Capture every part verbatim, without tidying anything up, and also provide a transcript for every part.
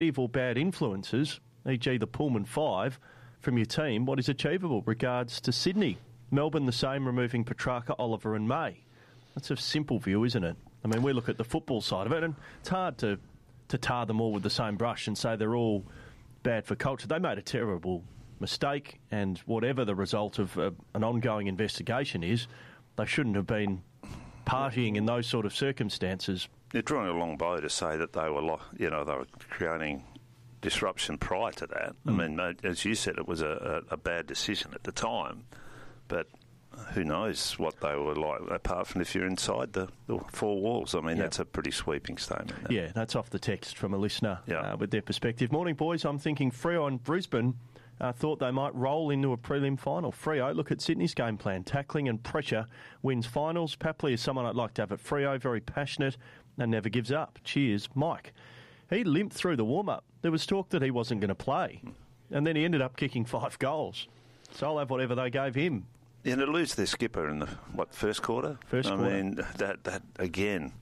or bad influences, for example the Pullman Five, from your team, what is achievable? Regards to Sydney. Melbourne the same, removing Petrarca, Oliver and May. That's a simple view, isn't it? I mean, we look at the football side of it, and it's hard to, to tar them all with the same brush and say they're all bad for culture. They made a terrible mistake, and whatever the result of uh, an ongoing investigation is, they shouldn't have been partying in those sort of circumstances. You're drawing a long bow to say that they were, you know, they were creating disruption prior to that. Mm. I mean, as you said, it was a, a, a bad decision at the time, but who knows what they were like, apart from if you're inside the, the four walls. I mean, yep. That's a pretty sweeping statement. That. Yeah, that's off the text from a listener yep. uh, with their perspective. Morning, boys. I'm thinking Freo and Brisbane uh, thought they might roll into a prelim final. Freo, look at Sydney's game plan. Tackling and pressure wins finals. Papley is someone I'd like to have at Freo, very passionate and never gives up. Cheers, Mike. He limped through the warm-up. There was talk that he wasn't going to play, and then he ended up kicking five goals. So I'll have whatever they gave him. Yeah, and to lose their skipper in the, what, first quarter? First I quarter. I mean, that, that again,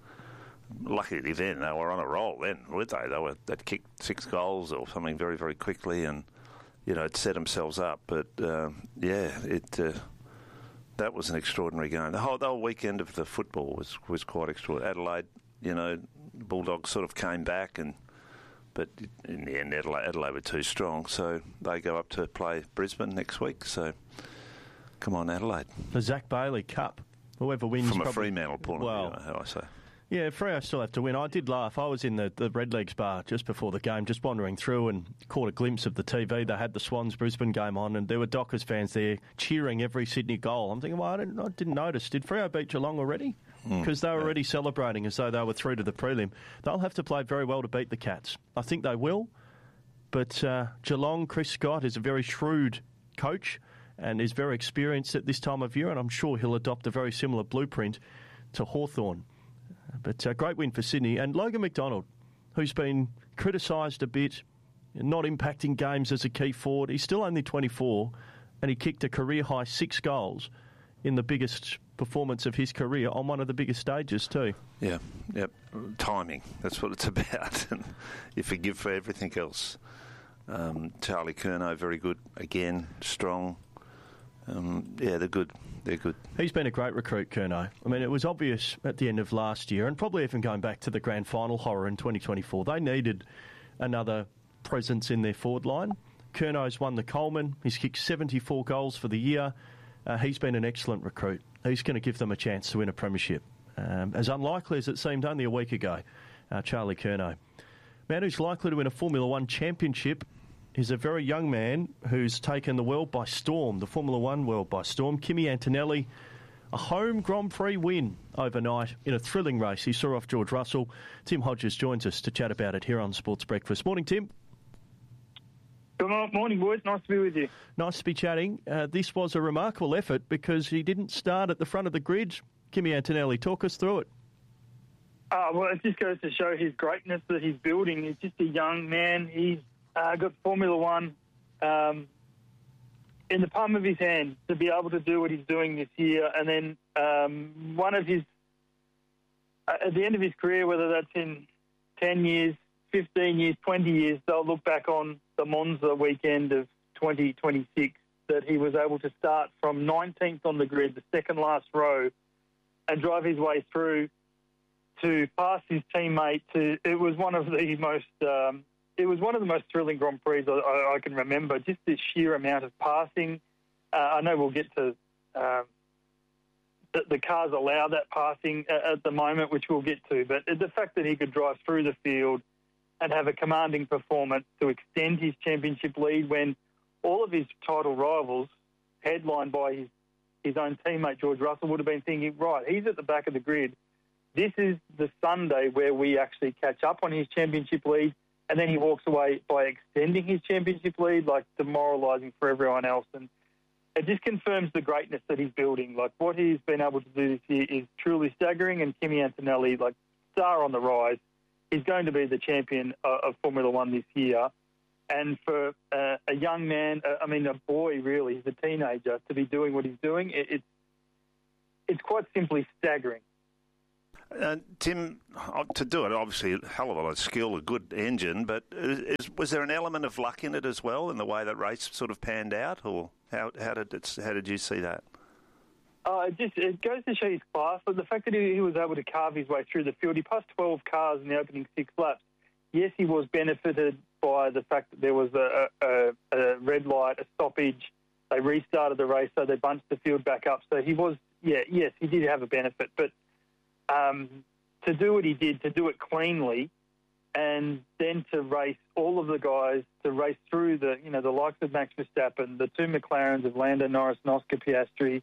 luckily then, they were on a roll then, weren't they? They were, they'd kicked six goals or something very, very quickly and, you know, it set themselves up. But, um, yeah, it uh, that was an extraordinary game. The whole, the whole weekend of the football was, was quite extraordinary. Adelaide, you know, Bulldogs sort of came back, and but in the end, Adelaide, Adelaide were too strong, so they go up to play Brisbane next week, so... Come on, Adelaide. The Zach Bailey Cup. Whoever wins... From a probably, Fremantle point well, of view, how I say. Yeah, Freo still have to win. I did laugh. I was in the, the Red Legs bar just before the game, just wandering through and caught a glimpse of the T V. They had the Swans-Brisbane game on, and there were Dockers fans there cheering every Sydney goal. I'm thinking, well, I didn't, I didn't notice. Did Freo beat Geelong already? Because mm, they were yeah. already celebrating as though they were through to the prelim. They'll have to play very well to beat the Cats. I think they will. But uh, Geelong, Chris Scott, is a very shrewd coach and is very experienced at this time of year, and I'm sure he'll adopt a very similar blueprint to Hawthorn. But a great win for Sydney. And Logan McDonald, who's been criticised a bit, not impacting games as a key forward. He's still only twenty-four, and he kicked a career-high six goals in the biggest performance of his career on one of the biggest stages too. Yeah, yep. Timing, that's what it's about. And you forgive for everything else. Um, Charlie Curnow, very good. Again, strong. Um, yeah, they're good. They're good. He's been a great recruit, Curnow. I mean, it was obvious at the end of last year, and probably even going back to the grand final horror in twenty twenty-four, they needed another presence in their forward line. Curnow's won the Coleman. He's kicked seventy-four goals for the year. Uh, he's been an excellent recruit. He's going to give them a chance to win a premiership. Um, as unlikely as it seemed only a week ago, uh, Charlie Curnow. Man who's likely to win a Formula One championship is a very young man who's taken the world by storm, the Formula One world by storm. Kimi Antonelli, a home Grand Prix win overnight in a thrilling race. He saw off George Russell. Tim Hodges joins us to chat about it here on Sports Breakfast. Morning, Tim. Good morning, boys. Nice to be with you. Nice to be chatting. Uh, this was a remarkable effort because he didn't start at the front of the grid. Kimi Antonelli, talk us through it. Uh, well, it just goes to show his greatness that he's building. He's just a young man. He's uh, got Formula One um, in the palm of his hand to be able to do what he's doing this year. And then um, one of his, uh, at the end of his career, whether that's in ten years, fifteen years, twenty years, they'll look back on the Monza weekend of twenty twenty-six, that he was able to start from nineteenth on the grid, the second last row, and drive his way through to pass his teammate. To it was one of the most um, it was one of the most thrilling Grand Prix I, I, I can remember. Just the sheer amount of passing. Uh, I know we'll get to um, the, the cars allow that passing at, at the moment, which we'll get to, but the fact that he could drive through the field and have a commanding performance to extend his championship lead when all of his title rivals, headlined by his, his own teammate George Russell, would have been thinking, right, he's at the back of the grid. This is the Sunday where we actually catch up on his championship lead, and then he walks away by extending his championship lead, like demoralising for everyone else. And it just confirms the greatness that he's building. Like, what he's been able to do this year is truly staggering, and Kimi Antonelli, like, star on the rise. He's going to be the champion uh, of Formula One this year. And for uh, a young man, uh, I mean, a boy, really, he's a teenager, to be doing what he's doing, it, it's, it's quite simply staggering. Uh, Tim, to do it, obviously, a hell of a lot of skill, a good engine, but is, was there an element of luck in it as well, in the way that race sort of panned out, or how, how did it, how did you see that? Uh, it just it goes to show his class, but the fact that he, he was able to carve his way through the field, he passed twelve cars in the opening six laps. Yes, he was benefited by the fact that there was a, a, a red light, a stoppage. They restarted the race, so they bunched the field back up. So he was, yeah, yes, he did have a benefit, but um, to do what he did, to do it cleanly, and then to race all of the guys, to race through the, you know, the likes of Max Verstappen, the two McLarens of Lando Norris and Oscar Piastri,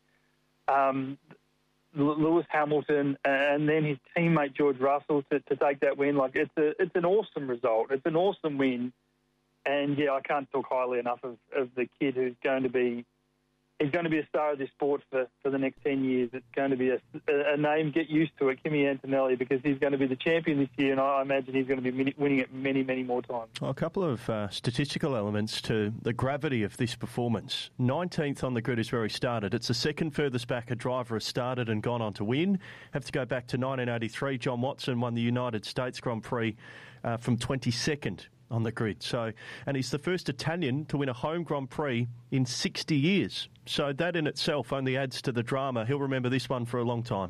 um, Lewis Hamilton, and then his teammate George Russell to, to take that win. Like, it's a, it's an awesome result. It's an awesome win. And, yeah, I can't talk highly enough of, of the kid who's going to be he's going to be a star of this sport for, for the next ten years. It's going to be a, a name, get used to it, Kimi Antonelli, because he's going to be the champion this year, and I imagine he's going to be winning it many, many more times. Well, a couple of uh, statistical elements to the gravity of this performance. nineteenth on the grid is where he started. It's the second furthest back a driver has started and gone on to win. Have to go back to nineteen eighty-three. John Watson won the United States Grand Prix uh, from twenty-second on the grid. So, and he's the first Italian to win a home Grand Prix in sixty years. So that in itself only adds to the drama. He'll remember this one for a long time.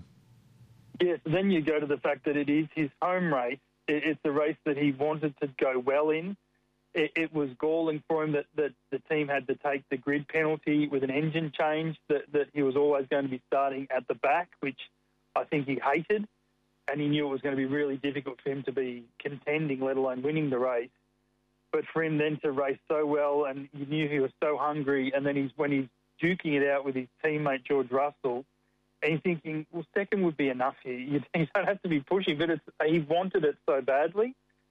Yes, then you go to the fact that it is his home race. It's a race that he wanted to go well in. It, it was galling for him that, that the team had to take the grid penalty with an engine change, that, that he was always going to be starting at the back, which I think he hated, and he knew it was going to be really difficult for him to be contending, let alone winning the race. But for him then to race so well, and you knew he was so hungry, and then he's when he's duking it out with his teammate George Russell, and you're thinking, well, second would be enough here. You, you don't have to be pushing, but it's, he wanted it so badly.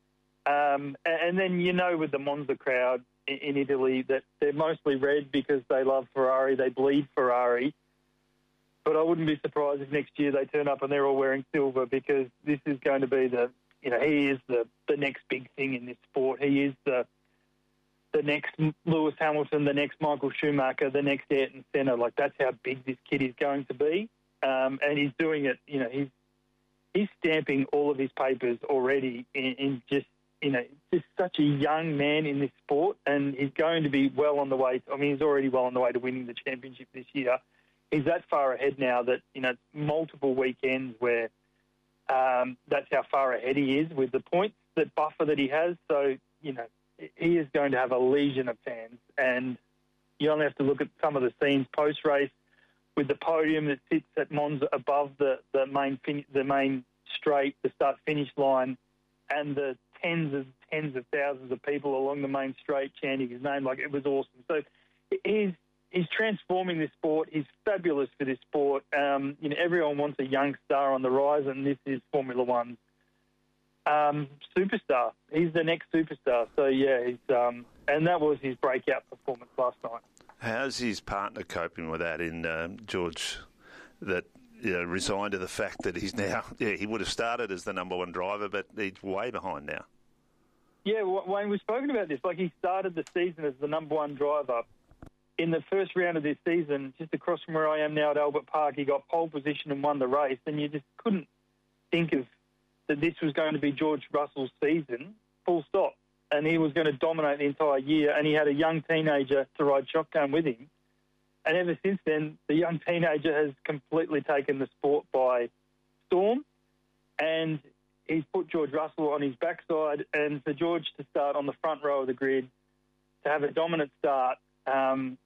Um, and then, you know, with the Monza crowd in, in Italy, that they're mostly red because they love Ferrari, they bleed Ferrari. But I wouldn't be surprised if next year they turn up and they're all wearing silver, because this is going to be the, you know, he is the, the next big thing in this sport. He is the the next Lewis Hamilton, the next Michael Schumacher, the next Ayrton Senna. Like, that's how big this kid is going to be. Um, and he's doing it, you know, he's he's stamping all of his papers already in, in just, you know, just such a young man in this sport. And he's going to be well on the way. I mean, he's already well on the way to winning the championship this year. He's that far ahead now that, you know, multiple weekends where um, that's how far ahead he is with the points, that buffer that he has. So, you know, he is going to have a legion of fans, and you only have to look at some of the scenes post-race with the podium that sits at Monza above the, the main fin- the main straight, the start-finish line, and the tens of tens of thousands of people along the main straight chanting his name. Like, it was awesome. So he's he's transforming this sport. He's fabulous for this sport. Um, you know, everyone wants a young star on the rise, and this is Formula One's Um, superstar. He's the next superstar. So, yeah, he's, um, and that was his breakout performance last night. How's his partner coping with that in um, George, that, you know, resigned to the fact that he's now, yeah, he would have started as the number one driver, but he's way behind now? Yeah, Wayne, we've spoken about this. Like, he started the season as the number one driver. In the first round of this season, just across from where I am now at Albert Park, he got pole position and won the race, and you just couldn't think of that this was going to be George Russell's season, full stop. And he was going to dominate the entire year, and he had a young teenager to ride shotgun with him. And ever since then, the young teenager has completely taken the sport by storm, and he's put George Russell on his backside, and for George to start on the front row of the grid, to have a dominant start, um,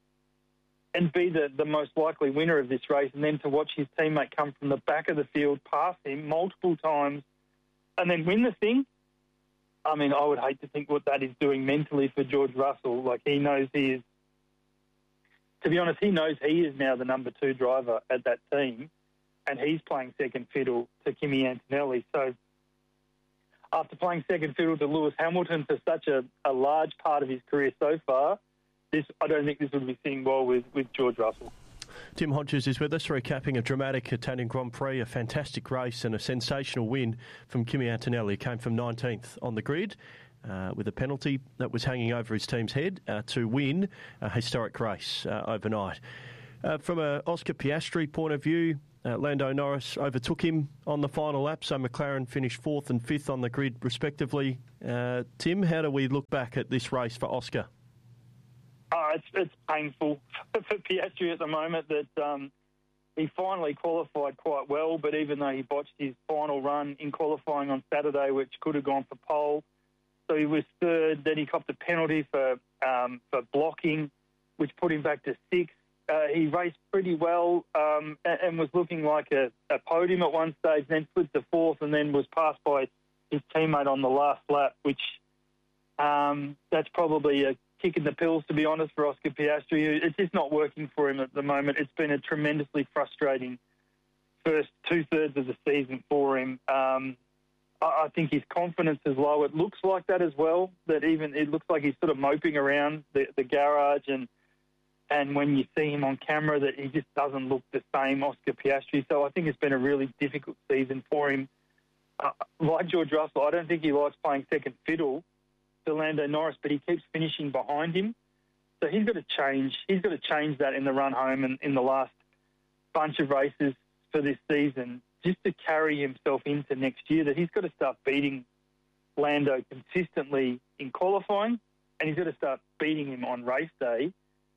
and be the, the most likely winner of this race, and then to watch his teammate come from the back of the field past him multiple times and then win the thing. I mean, I would hate to think what that is doing mentally for George Russell. Like, he knows he is, to be honest, he knows he is now the number two driver at that team, and he's playing second fiddle to Kimi Antonelli. So after playing second fiddle to Lewis Hamilton for such a, a large part of his career so far, This, I don't think this would be sitting well with, with George Russell. Tim Hodges is with us, recapping a dramatic Italian Grand Prix, a fantastic race and a sensational win from Kimi Antonelli. He came from nineteenth on the grid uh, with a penalty that was hanging over his team's head uh, to win a historic race uh, overnight. Uh, from a Oscar Piastri point of view, uh, Lando Norris overtook him on the final lap, so McLaren finished fourth and fifth on the grid respectively. Uh, Tim, how do we look back at this race for Oscar? Oh, it's, it's painful for Piastri at the moment that um, he finally qualified quite well, but even though he botched his final run in qualifying on Saturday, which could have gone for pole, so he was third. Then he copped a penalty for um, for blocking, which put him back to sixth. Uh, he raced pretty well um, and, and was looking like a, a podium at one stage, then slid to fourth and then was passed by his teammate on the last lap, which um, that's probably a kick in the pills, to be honest, for Oscar Piastri. It's just not working for him at the moment. It's been a tremendously frustrating first two-thirds of the season for him. Um, I, I think his confidence is low. It looks like that as well, that even it looks like he's sort of moping around the, the garage and And when you see him on camera, that he just doesn't look the same, Oscar Piastri. So I think it's been a really difficult season for him. Uh, like George Russell, I don't think he likes playing second fiddle to Lando Norris, but he keeps finishing behind him. So he's got to change. He's got to change that in the run home and in the last bunch of races for this season, just to carry himself into next year. That he's got to start beating Lando consistently in qualifying, and he's got to start beating him on race day.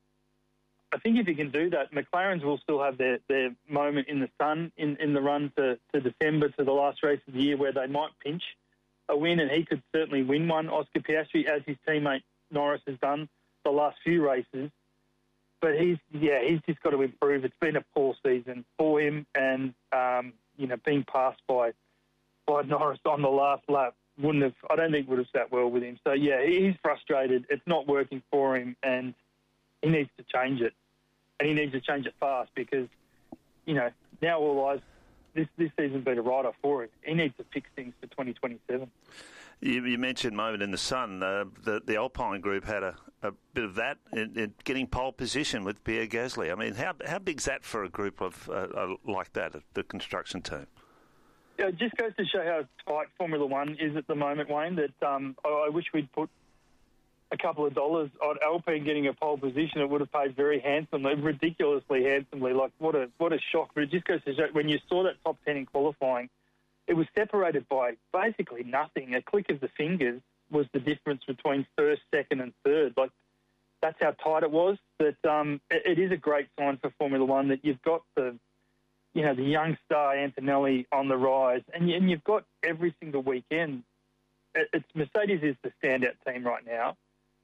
I think if he can do that, McLarens will still have their, their moment in the sun in, in the run to, to December, to the last race of the year, where they might pinch a win, and he could certainly win one, Oscar Piastri, as his teammate Norris has done the last few races. But he's, yeah, he's just got to improve. It's been a poor season for him, and, um, you know, being passed by, by Norris on the last lap wouldn't have, I don't think would have sat well with him. So, yeah, he's frustrated. It's not working for him, and he needs to change it. And he needs to change it fast because, you know, now all eyes, this, this season's been a write-off for him. He needs to fix things for twenty twenty-seven. You, you mentioned moment in the sun. Uh, the, the Alpine group had a, a bit of that in, in getting pole position with Pierre Gasly. I mean, how how big's that for a group of uh, uh, like that, the construction team? Yeah, it just goes to show how tight Formula One is at the moment, Wayne, that um, I, I wish we'd put a couple of dollars on Alpine getting a pole position. It would have paid very handsomely, ridiculously handsomely. Like, what a what a shock. But it just goes to show, when you saw that top ten in qualifying, it was separated by basically nothing. A click of the fingers was the difference between first, second and third. Like, that's how tight it was. But um, it, it is a great sign for Formula One that you've got the, you know, the young star Antonelli on the rise, and, and you've got every single weekend. It, it's Mercedes is the standout team right now.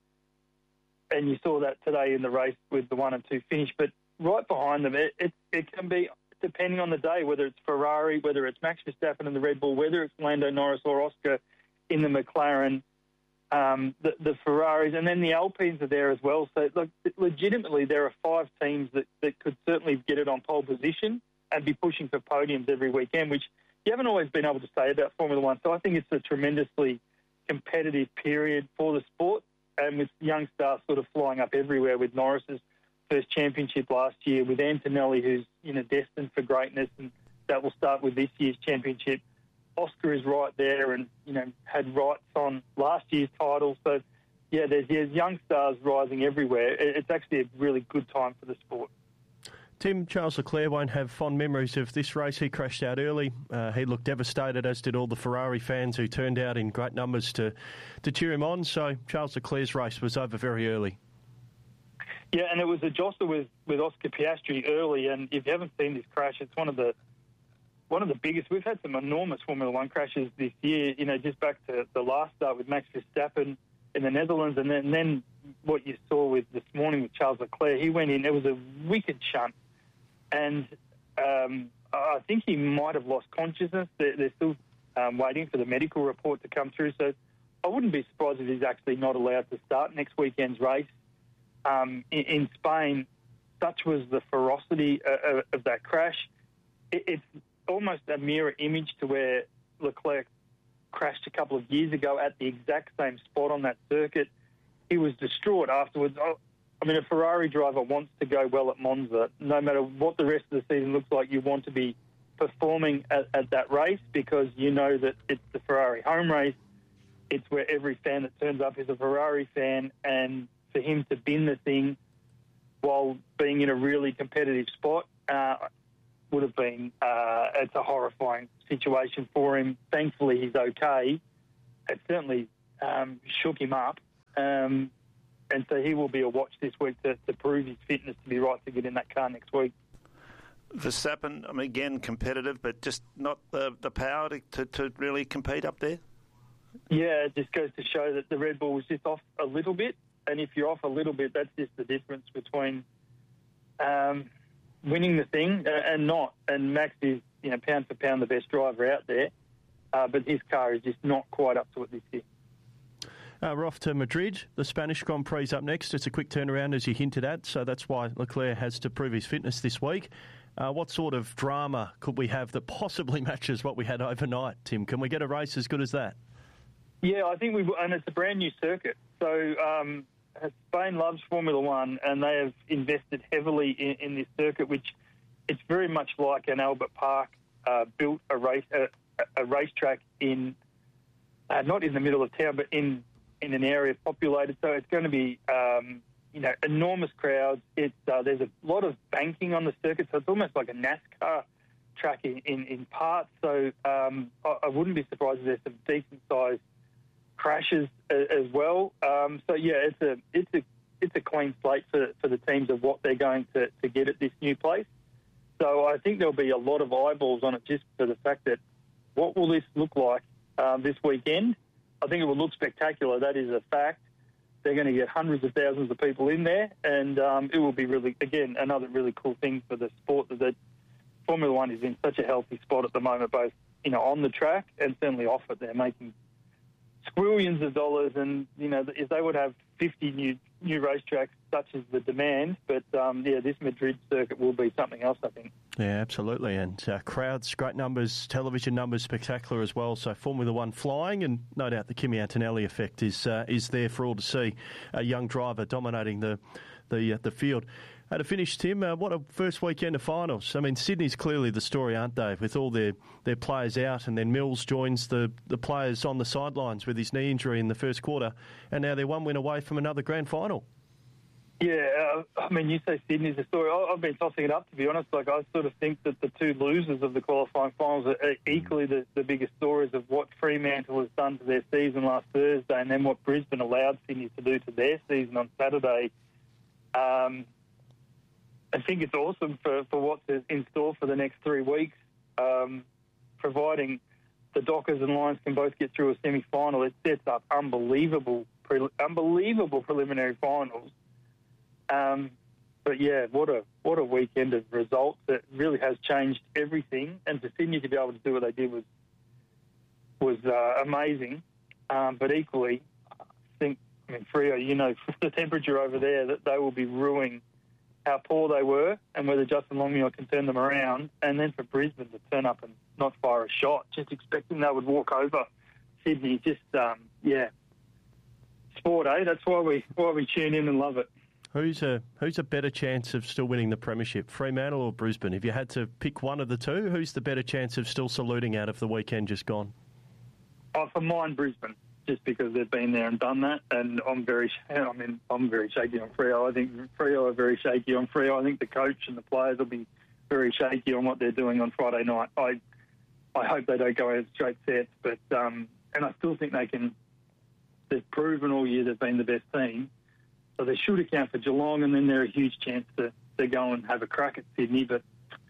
And you saw that today in the race with the one and two finish. But right behind them, it, it, it can be, depending on the day, whether it's Ferrari, whether it's Max Verstappen in the Red Bull, whether it's Lando Norris or Oscar in the McLaren, um, the, the Ferraris, and then the Alpines are there as well. So, look, legitimately, there are five teams that, that could certainly get it on pole position and be pushing for podiums every weekend, which you haven't always been able to say about Formula One. So I think it's a tremendously competitive period for the sport. And with young stars sort of flying up everywhere, with Norris's first championship last year, with Antonelli, who's, you know, destined for greatness, and that will start with this year's championship. Oscar is right there and, you know, had rights on last year's title. So, yeah, there's, there's young stars rising everywhere. It's actually a really good time for the sport. Tim, Charles Leclerc won't have fond memories of this race. He crashed out early. Uh, he looked devastated, as did all the Ferrari fans who turned out in great numbers to, to cheer him on. So Charles Leclerc's race was over very early. Yeah, and it was a jostle with, with Oscar Piastri early. And if you haven't seen this crash, it's one of the one of the biggest. We've had some enormous Formula One crashes this year. You know, just back to the last start with Max Verstappen in the Netherlands, and then, and then what you saw with this morning with Charles Leclerc. He went in. It was a wicked shunt. And um, I think he might have lost consciousness. They're, they're still um, waiting for the medical report to come through. So I wouldn't be surprised if he's actually not allowed to start next weekend's race. Um, in, in Spain, such was the ferocity of, of that crash. It, it's almost a mirror image to where Leclerc crashed a couple of years ago at the exact same spot on that circuit. He was distraught afterwards. I, I mean, a Ferrari driver wants to go well at Monza. No matter what the rest of the season looks like, you want to be performing at, at that race because you know that it's the Ferrari home race. It's where every fan that turns up is a Ferrari fan. And for him to bin the thing while being in a really competitive spot, uh, would have been, uh, it's a horrifying situation for him. Thankfully, he's okay. It certainly um, shook him up. Um, and so he will be a watch this week to, to prove his fitness to be right to get in that car next week. Verstappen, I mean, again, competitive, but just not the, the power to, to, to really compete up there? Yeah, it just goes to show that the Red Bull was just off a little bit. And if you're off a little bit, that's just the difference between um, winning the thing and not. And Max is, you know, pound for pound the best driver out there. Uh, but his car is just not quite up to it this year. Uh, we're off to Madrid. The Spanish Grand Prix is up next. It's a quick turnaround, as you hinted at, so that's why Leclerc has to prove his fitness this week. Uh, what sort of drama could we have that possibly matches what we had overnight, Tim? Can we get a race as good as that? Yeah, I think we will, and it's a brand new circuit. So um, Spain loves Formula One, and they have invested heavily in, in this circuit, which it's very much like an Albert Park uh, built a race a, a racetrack in uh, not in the middle of town, but in in an area populated. So it's going to be um, you know enormous crowds. It's uh, there's a lot of banking on the circuit, so it's almost like a NASCAR track in in, in parts. So um, I, I wouldn't be surprised if there's some decent sized crashes as well. Um, so yeah, it's a it's a it's a clean slate for, for the teams of what they're going to, to get at this new place. So I think there'll be a lot of eyeballs on it just for the fact that what will this look like um, this weekend? I think it will look spectacular. That is a fact. They're going to get hundreds of thousands of people in there, and um, it will be really, again, another really cool thing for the sport that, that Formula One is in such a healthy spot at the moment, both you know on the track and certainly off it. They're making squillions of dollars, and you know if they would have fifty new new racetracks, such as the demand. But um, yeah, this Madrid circuit will be something else, I think. Yeah, absolutely, and uh, crowds, great numbers, television numbers, spectacular as well. So Formula One flying, and no doubt the Kimi Antonelli effect is uh, is there for all to see. A young driver dominating the the uh, the field. Uh, to finish, Tim, uh, what a first weekend of finals. I mean, Sydney's clearly the story, aren't they, with all their, their players out, and then Mills joins the, the players on the sidelines with his knee injury in the first quarter, and now they're one win away from another grand final. Yeah, uh, I mean, you say Sydney's the story. I, I've been tossing it up, to be honest. Like, I sort of think that the two losers of the qualifying finals are, are equally the, the biggest stories of what Fremantle has done to their season last Thursday, and then what Brisbane allowed Sydney to do to their season on Saturday. Um... I think it's awesome for, for what's in store for the next three weeks, um, providing the Dockers and Lions can both get through a semi-final. It sets up unbelievable, pre- unbelievable preliminary finals. Um, but yeah, what a what a weekend of results that really has changed everything. And for Sydney to be able to do what they did was was uh, amazing. Um, but equally, I think, I mean, Freo, you know, the temperature over there, that they will be ruining how poor they were and whether Justin Longmuir can turn them around. And then for Brisbane to turn up and not fire a shot, just expecting they would walk over Sydney. Just, um, yeah, sport, eh? That's why we why we tune in and love it. Who's a who's a better chance of still winning the premiership, Fremantle or Brisbane? If you had to pick one of the two, who's the better chance of still saluting out of the weekend just gone? Oh, for mine, Brisbane. Just because they've been there and done that, and I'm very, I mean, I'm very shaky on Freo. I think Freo are very shaky on Freo. I think the coach and the players will be very shaky on what they're doing on Friday night. I, I hope they don't go out straight sets, but um, and I still think they can. They've proven all year they've been the best team, so they should account for Geelong, and then they're a huge chance to, to go and have a crack at Sydney. But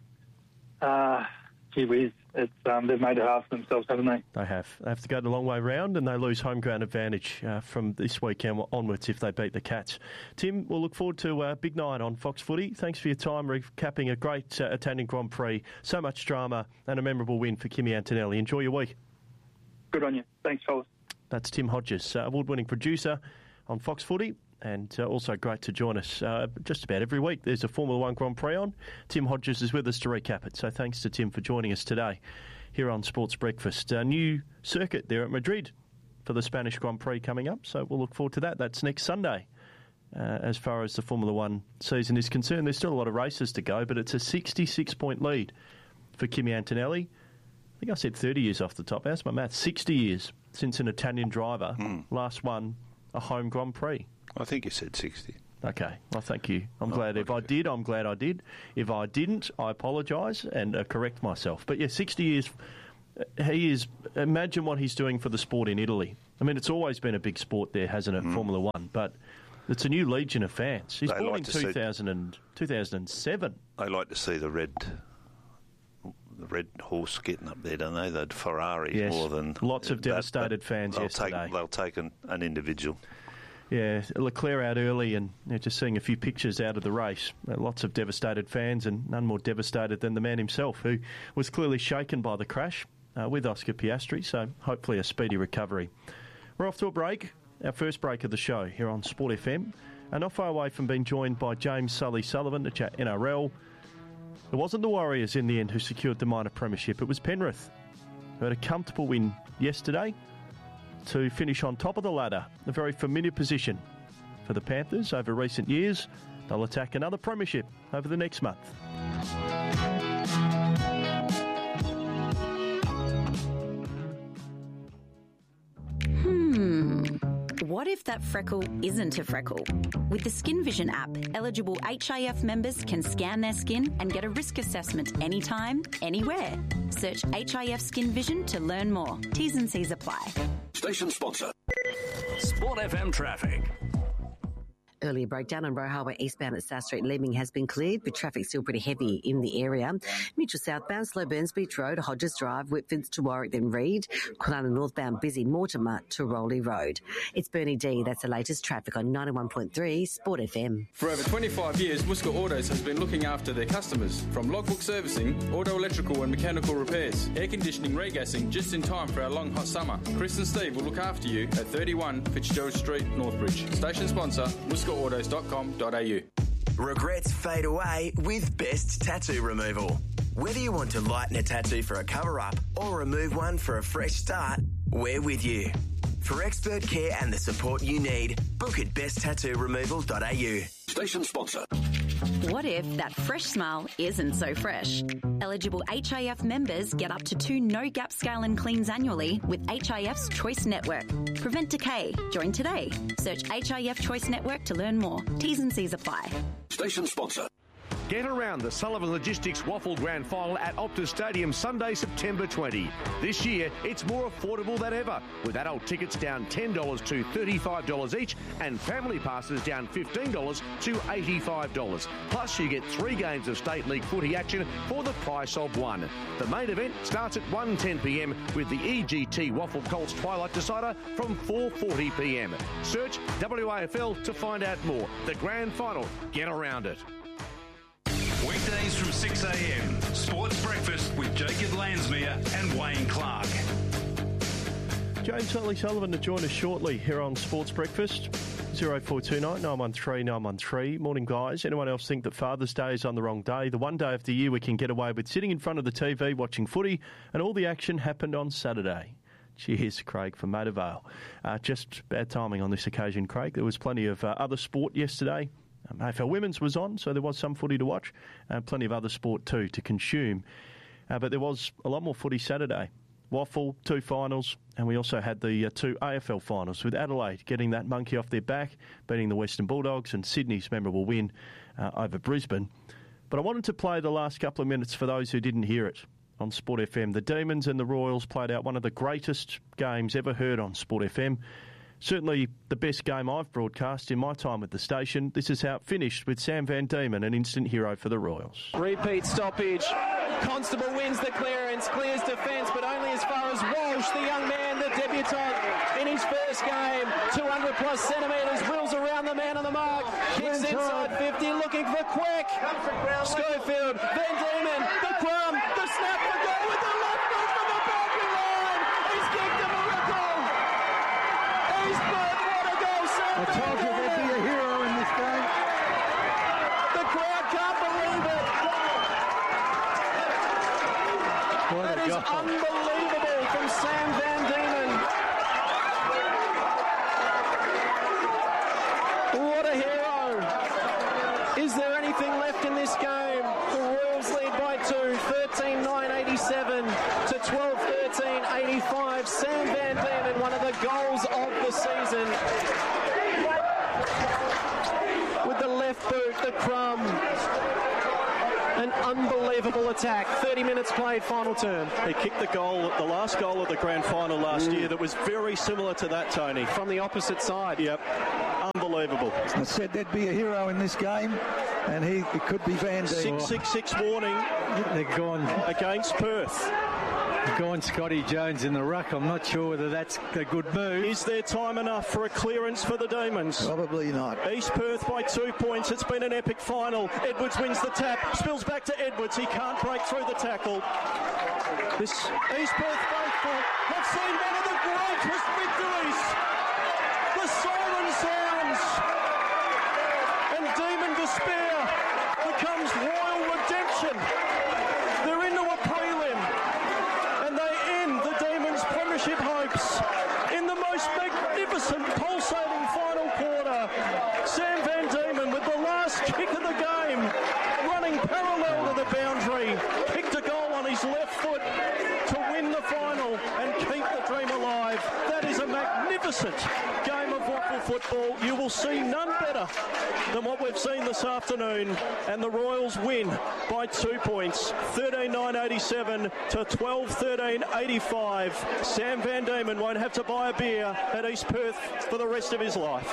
uh, gee whiz. It's, um, they've made it hard for themselves, haven't they? They have. They have to go the long way round, and they lose home ground advantage uh, from this weekend onwards if they beat the Cats. Tim, we'll look forward to a big night on Fox Footy. Thanks for your time recapping a great uh, Italian Grand Prix. So much drama and a memorable win for Kimi Antonelli. Enjoy your week. Good on you. Thanks, fellas. That's Tim Hodges, uh, award-winning producer on Fox Footy. And uh, also great to join us uh, just about every week. There's a Formula One Grand Prix on. Tim Hodges is with us to recap it. So thanks to Tim for joining us today here on Sports Breakfast. A new circuit there at Madrid for the Spanish Grand Prix coming up. So we'll look forward to that. That's next Sunday. Uh, as far as the Formula One season is concerned, there's still a lot of races to go, but it's a sixty-six point lead for Kimi Antonelli. I think I said thirty years off the top. How's my math? sixty years since an Italian driver mm. last won a home Grand Prix. I think you said sixty. Okay, well, thank you. I'm Oh, glad if okay. I did, I'm glad I did. If I didn't, I apologise and uh, correct myself. But yeah, sixty years, uh, he is, imagine what he's doing for the sport in Italy. I mean, it's always been a big sport there, hasn't it, mm. Formula One, but it's a new legion of fans. He's They born like in to two see- thousand and, two thousand seven. They like to see the red, the red horse getting up there, don't they? The Ferrari Yes. more than Lots of that- devastated that- fans they'll yesterday. Take, they'll take an, an individual. Yeah, Leclerc out early and you know, just seeing a few pictures out of the race. Uh, lots of devastated fans and none more devastated than the man himself, who was clearly shaken by the crash uh, with Oscar Piastri, so hopefully a speedy recovery. We're off to a break, our first break of the show here on Sport F M, and not far away from being joined by James Sully Sullivan to chat N R L. It wasn't the Warriors in the end who secured the minor premiership, it was Penrith, who had a comfortable win yesterday to finish on top of the ladder, a very familiar position for the Panthers over recent years. They'll attack another premiership over the next month. Hmm. What if that freckle isn't a freckle? With the Skin Vision app, eligible H I F members can scan their skin and get a risk assessment anytime, anywhere. Search H I F Skin Vision to learn more. T's and C's apply. Station sponsor. Sport F M traffic. Earlier breakdown on Roe Highway eastbound at South Street Leeming has been cleared, with traffic still pretty heavy in the area. Mutual southbound, slow Burns Beach Road, Hodges Drive, Whitfords to Warwick, then Reed. Kwinana northbound, busy Mortimer to Rowley Road. It's Bernie D. That's the latest traffic on ninety-one point three Sport F M. For over twenty-five years, Muska Autos has been looking after their customers. From logbook servicing, auto electrical and mechanical repairs, air conditioning, regassing, just in time for our long hot summer. Chris and Steve will look after you at thirty-one Fitzgerald Street, Northbridge. Station sponsor, muska autos dot com dot a u. Regrets fade away with Best Tattoo Removal. Whether you want to lighten a tattoo for a cover-up or remove one for a fresh start, we're with you. For expert care and the support you need, book at best tattoo removal dot a u. Station sponsor. What if that fresh smile isn't so fresh? Eligible H I F members get up to two no-gap scale and cleans annually with H I F's Choice Network. Prevent decay. Join today. Search H I F Choice Network to learn more. T's and C's apply. Station sponsor. Get around the Sullivan Logistics Waffle Grand Final at Optus Stadium Sunday, September twentieth. This year, it's more affordable than ever, with adult tickets down ten dollars to thirty-five dollars each and family passes down fifteen dollars to eighty-five dollars. Plus, you get three games of State League footy action for the price of one. The main event starts at one ten p m with the E G T Waffle Colts Twilight Decider from four forty p m. Search W A F L to find out more. The Grand Final. Get around it. Weekdays from six a m. Sports Breakfast with Jacob Lansmere and Wayne Clark. James Sully Sullivan to join us shortly here on Sports Breakfast. oh four two nine, nine one three, nine one three. Morning, guys. Anyone else think that Father's Day is on the wrong day? The one day of the year we can get away with sitting in front of the T V watching footy, and all the action happened on Saturday. Cheers, Craig from Maida Vale. Uh, just bad timing on this occasion, Craig. There was plenty of uh, other sport yesterday. Um, A F L Women's was on, so there was some footy to watch. Uh, plenty of other sport too to consume. Uh, but there was a lot more footy Saturday. Waffle, two finals, and we also had the uh, two A F L finals with Adelaide getting that monkey off their back, beating the Western Bulldogs, and Sydney's memorable win uh, over Brisbane. But I wanted to play the last couple of minutes for those who didn't hear it on Sport F M. The Demons and the Royals played out one of the greatest games ever heard on Sport F M. Certainly the best game I've broadcast in my time at the station. This is how it finished with Sam Van Diemen, an instant hero for the Royals. Repeat stoppage. Constable wins the clearance, clears defence, but only as far as Walsh, the young man, the debutant in his first game. two hundred plus centimetres, wheels around the man on the mark, kicks inside fifty, looking for Quick. Schofield, Van Diemen, the crumb, the snap for goal with the left foot from the boundary line. He's kicked a miracle. He's put, what a goal, Sam. I told you there'd be a hero in this game. The crowd can't believe it. That is unbelievable from Sam Van Diemen. What a hero. Is there anything left in this game? The Royals lead by two, thirteen nine eighty-seven to twelve thirteen eighty-five. Sam Van Diemen, one of the goals of the season. With the crumb. An unbelievable attack. thirty minutes played, final term. He kicked the goal, the last goal of the grand final last mm. year that was very similar to that, Tony. From the opposite side. Yep. Unbelievable. I said there'd be a hero in this game, and he it could be Van Dien. six six six warning. They're gone against Perth. Gone Scotty Jones in the ruck. I'm not sure whether that's a good move. Is there time enough for a clearance for the Demons? Probably not. East Perth by two points. It's been an epic final. Edwards wins the tap. Spills back to Edwards. He can't break through the tackle. This East Perth faithful have seen one of the greatest victories. The siren sounds. And Demon despair becomes royal redemption. They're into a prelim. Premiership hopes in the most magnificent pulsating final quarter. Sam Van Diemen with the last kick of the game, running parallel to the boundary, kicked a goal on his left foot to win the final and keep the dream alive. That is a magnificent game of waffle football. You will see none better than what we've seen this afternoon, and the Royals win by two points, thirteen nine eighty-seven to twelve thirteen eighty-five. Sam Van Diemen won't have to buy a beer at East Perth for the rest of his life.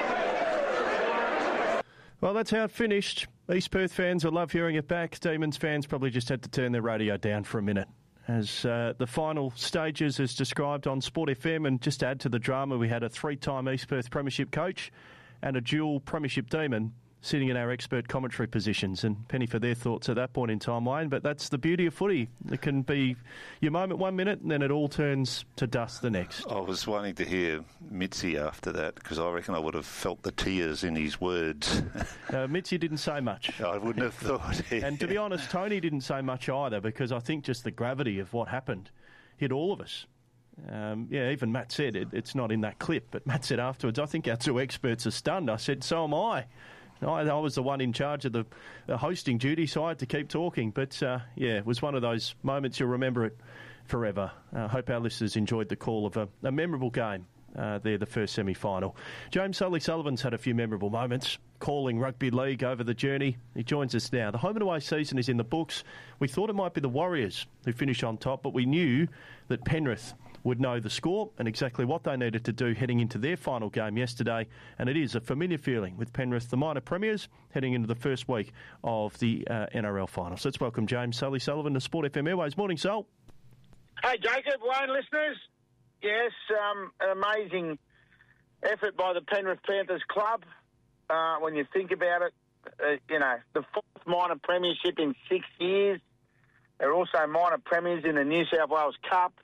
Well, that's how it finished. East Perth fans will love hearing it back. Demons fans probably just had to turn their radio down for a minute. As uh, the final stages as described on Sport F M, and just to add to the drama, we had a three-time East Perth Premiership coach and a dual Premiership Demon sitting in our expert commentary positions, and penny for their thoughts at that point in time, Wayne. But that's the beauty of footy. It can be your moment one minute and then it all turns to dust the next. I was wanting to hear Mitzi after that, because I reckon I would have felt the tears in his words. uh, Mitzi didn't say much. I wouldn't have thought. Yeah. And to be honest, Tony didn't say much either, because I think just the gravity of what happened hit all of us. Um, yeah, even Matt said, it, it's not in that clip, but Matt said afterwards, I think our two experts are stunned. I said, so am I. I, I was the one in charge of the, the hosting duty, so I had to keep talking. But, uh, yeah, it was one of those moments you'll remember it forever. I uh, hope our listeners enjoyed the call of a, a memorable game uh, there, the first semi-final. James Sully Sullivan's had a few memorable moments, calling rugby league over the journey. He joins us now. The home and away season is in the books. We thought it might be the Warriors who finish on top, but we knew that Penrith would know the score and exactly what they needed to do heading into their final game yesterday. And it is a familiar feeling with Penrith, the minor premiers, heading into the first week of the uh, N R L finals. Let's welcome James Sully Sullivan to Sport F M Airways. Morning, Sol. Hey, Jacob, Wayne, listeners. Yes, um, an amazing effort by the Penrith Panthers club. Uh, when you think about it, uh, you know, the fourth minor premiership in six years. They're also minor premiers in the New South Wales Cup.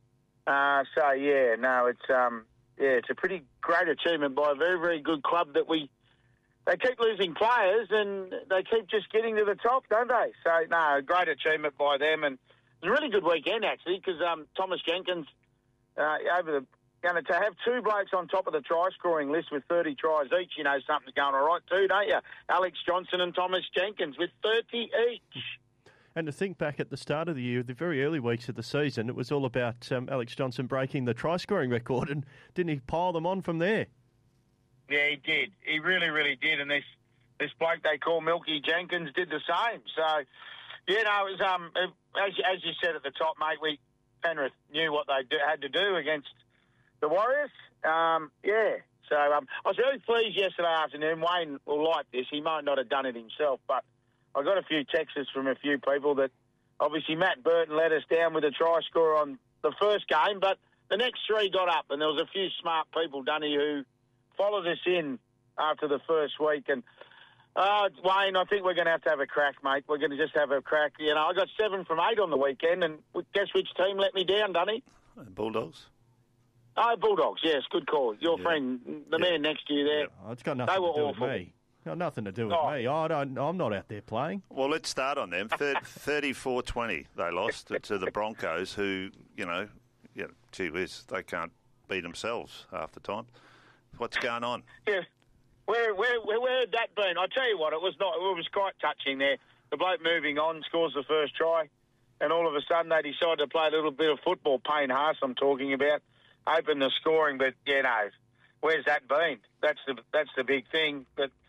Uh, so yeah, no, it's um, yeah, it's a pretty great achievement by a very, very good club that we. They keep losing players and they keep just getting to the top, don't they? So no, great achievement by them, and it was a really good weekend actually, because um, Thomas Jenkins uh, over the going to have two blokes on top of the try scoring list with thirty tries each. You know something's going all right too, don't you? Alex Johnson and Thomas Jenkins with thirty each. And to think back at the start of the year, the very early weeks of the season, it was all about um, Alex Johnson breaking the try-scoring record, and didn't he pile them on from there? Yeah, he did. He really, really did. And this this bloke they call Milky Jenkins did the same. So, yeah, no, it was, um, it, as, as you said at the top, mate, we Penrith knew what they do, had to do against the Warriors. Um, yeah, so um, I was really pleased yesterday afternoon. Wayne will like this. He might not have done it himself, but I got a few texts from a few people that obviously Matt Burton let us down with a try score on the first game, but the next three got up, and there was a few smart people, Dunny, who followed us in after the first week. And, uh, Wayne, I think we're going to have to have a crack, mate. We're going to just have a crack. You know, I got seven from eight on the weekend, and guess which team let me down, Dunny? Bulldogs. Oh, Bulldogs, yes, good call. Your yeah. friend, the yeah. man next to you there. Yeah. Oh, it's got nothing they were to do awful. with me. Got nothing to do with oh. me. I don't, I'm not out there playing. Well, let's start on them. thirty-four twenty they lost to the Broncos, who, you know, yeah, gee whiz, they can't beat themselves half the time. What's going on? Yeah, where, where, where, where had that been? I tell you what, it was not. It was quite touching there. The bloke moving on scores the first try, and all of a sudden they decide to play a little bit of football. Payne Haas, I'm talking about, open the scoring, but you know, where's that been? That's the that's the big thing. But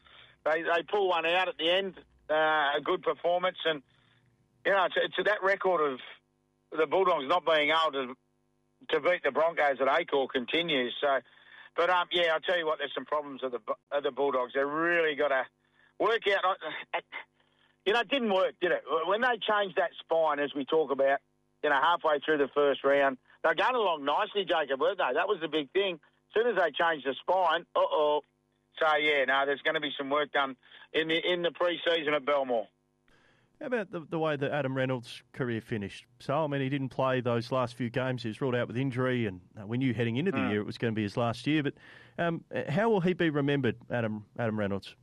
They they pull one out at the end, uh, a good performance, and you know it's, it's that record of the Bulldogs not being able to to beat the Broncos at Acor continues. So, but um, yeah, I'll tell you what, there's some problems with the of the Bulldogs. They've really got to work out. You know, it didn't work, did it? When they changed that spine, as we talk about, you know, halfway through the first round, they're going along nicely, Jacob, weren't they? That was the big thing. As soon as they changed the spine, uh-oh. So, yeah, no, there's going to be some work done in the in the pre-season at Belmore. How about the, the way that Adam Reynolds' career finished? So, I mean, he didn't play those last few games. He was ruled out with injury, and we knew heading into the mm. year it was going to be his last year. But um, how will he be remembered, Adam Adam Reynolds?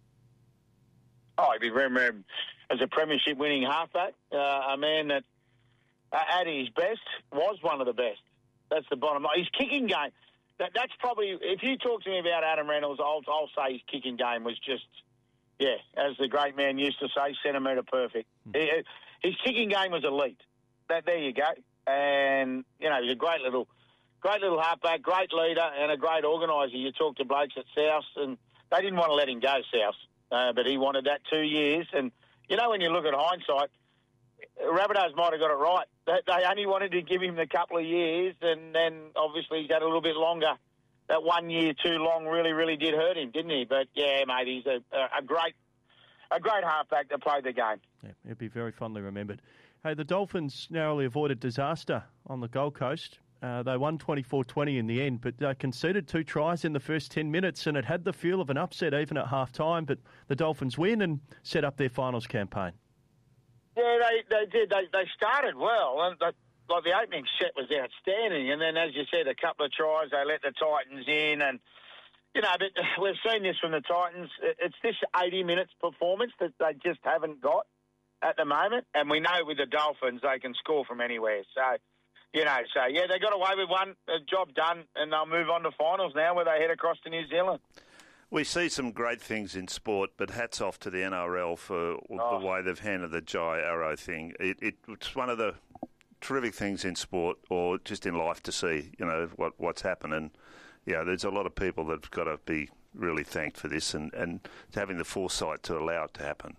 Oh, he'll be remembered as a premiership-winning halfback, uh, a man that, uh, at his best, was one of the best. That's the bottom line. His kicking game, that, that's probably, if you talk to me about Adam Reynolds, I'll, I'll say his kicking game was just, yeah, as the great man used to say, centimetre perfect. Mm. He, his kicking game was elite. That, there you go. And, you know, he's a great little, great little halfback, great leader, and a great organiser. You talk to blokes at South, and they didn't want to let him go, South. Uh, but he wanted that two years. And, you know, when you look at hindsight, Rabbitohs might have got it right. They, they only wanted to give him the couple of years, and then obviously he's had a little bit longer. That one year too long really, really did hurt him, didn't he? But, yeah, mate, he's a, a great a great halfback that played the game. Yeah, he'll be very fondly remembered. Hey, the Dolphins narrowly avoided disaster on the Gold Coast. Uh, they won twenty-four twenty in the end, but they conceded two tries in the first ten minutes, and it had the feel of an upset even at half-time, but the Dolphins win and set up their finals campaign. Yeah, they, they did. They, they started well, and they, like the opening set was outstanding, and then, as you said, a couple of tries, they let the Titans in, and, you know, but we've seen this from the Titans. It's this eighty minutes performance that they just haven't got at the moment, and we know with the Dolphins they can score from anywhere, so... You know, so, yeah, they got away with one, a job done, and they'll move on to finals now where they head across to New Zealand. We see some great things in sport, but hats off to the N R L for oh. the way they've handled the Jai Arrow thing. It, it, it's one of the terrific things in sport or just in life to see, you know, what, what's happened. And, yeah, there's a lot of people that have got to be really thanked for this and, and having the foresight to allow it to happen.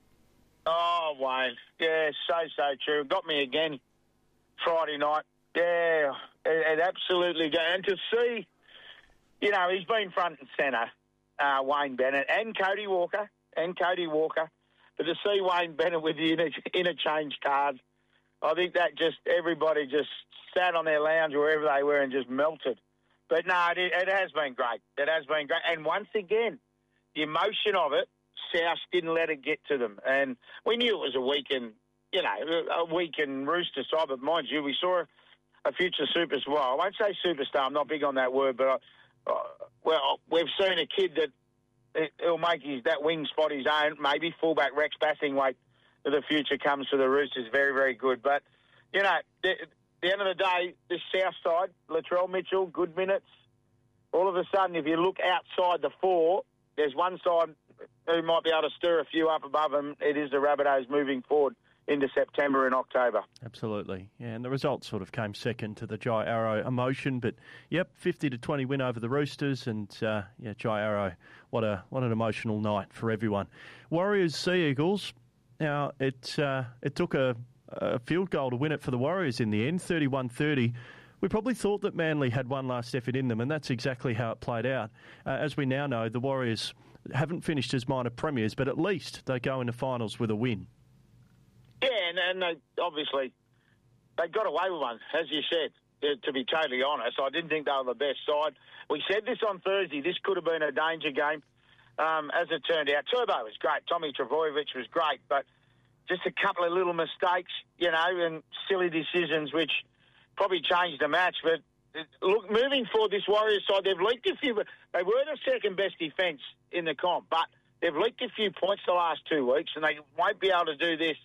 Oh, Wayne. Yeah, so, so true. Got me again. Friday night, yeah, it, it absolutely go. And to see, you know, he's been front and centre, uh, Wayne Bennett and Cody Walker, and Cody Walker, but to see Wayne Bennett with the inter- interchange card, I think that just, everybody just sat on their lounge wherever they were and just melted. But no, it, it has been great. It has been great. And once again, the emotion of it, South didn't let it get to them. And we knew it was a weekend, you know, a weekend Rooster side, but mind you, we saw a future superstar. Well, I won't say superstar, I'm not big on that word, but, uh, well, we've seen a kid that he'll make his that wing spot his own, maybe fullback Rex Bassingthwaite, the future comes to the Roosters, very, very good. But, you know, the, the end of the day, this south side, Latrell Mitchell, good minutes. All of a sudden, if you look outside the four, there's one side who might be able to stir a few up above them. It is the Rabbitohs moving forward into September and October. Absolutely, yeah, and the result sort of came second to the Jai Arrow emotion, but yep, fifty to twenty win over the Roosters, and uh, yeah, Jai Arrow, what a what an emotional night for everyone. Warriors Sea Eagles. Now it uh, it took a, a field goal to win it for the Warriors in the end, thirty-one thirty. We probably thought that Manly had one last effort in them, and that's exactly how it played out. Uh, as we now know, the Warriors haven't finished as minor premiers, but at least they go into finals with a win. Yeah, and, and they, obviously they got away with one, as you said, to be totally honest. I didn't think they were the best side. We said this on Thursday. This could have been a danger game. Um, as it turned out, Turbo was great. Tommy Trbojevic was great, but just a couple of little mistakes, you know, and silly decisions which probably changed the match. But look, moving forward, this Warriors side, they've leaked a few. They were the second-best defence in the comp, but they've leaked a few points the last two weeks, and they won't be able to do this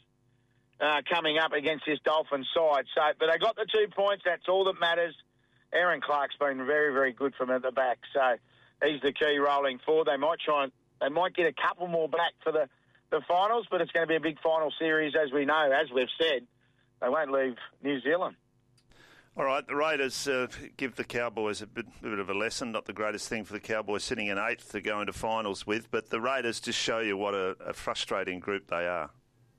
Uh, coming up against this Dolphins side. So, but they got the two points. That's all that matters. Aaron Clark's been very, very good from at the back. So he's the key rolling forward. They might try and they might get a couple more back for the, the finals, but it's going to be a big final series, as we know. As we've said, they won't leave New Zealand. All right, the Raiders uh, give the Cowboys a bit, a bit of a lesson. Not the greatest thing for the Cowboys sitting in eighth to go into finals with, but the Raiders just show you what a, a frustrating group they are.